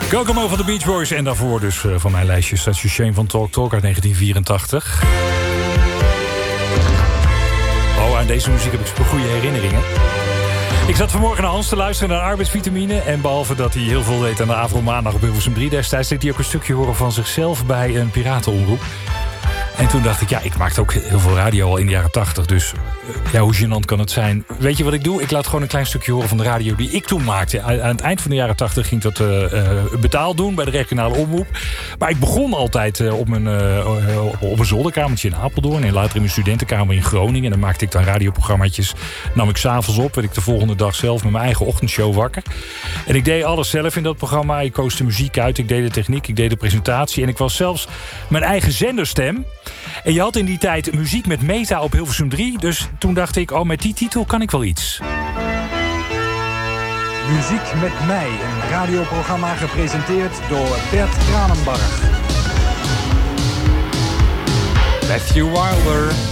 Kokomo van de Beach Boys. En daarvoor dus van mijn lijstje Such a Shame van Talk Talk uit 1984. Oh, aan deze muziek heb ik super goede herinneringen. Ik zat vanmorgen naar Hans te luisteren naar arbeidsvitamine. En behalve dat hij heel veel deed aan de Avro Maandag op Hilversum 3 destijds, liet hij ook een stukje horen van zichzelf bij een piratenomroep. En toen dacht ik, ja, ik maakte ook heel veel radio al in de jaren 80. Dus ja, hoe gênant kan het zijn? Weet je wat ik doe? Ik laat gewoon een klein stukje horen van de radio die ik toen maakte. Aan het eind van de jaren 80 ging ik dat betaald doen bij de regionale omroep. Maar ik begon altijd op een zolderkamertje in Apeldoorn. En later in mijn studentenkamer in Groningen. En dan maakte ik dan radioprogrammaatjes. Nam ik 's avonds op. Werd ik de volgende dag zelf met mijn eigen ochtendshow wakker. En ik deed alles zelf in dat programma. Ik koos de muziek uit. Ik deed de techniek. Ik deed de presentatie. En ik was zelfs mijn eigen zenderstem. En je had in die tijd muziek met Meta op Hilversum 3. Dus toen dacht ik, oh, met die titel kan ik wel iets. Muziek met mij, een radioprogramma gepresenteerd door Bert Kranenbarg. Matthew Wilder.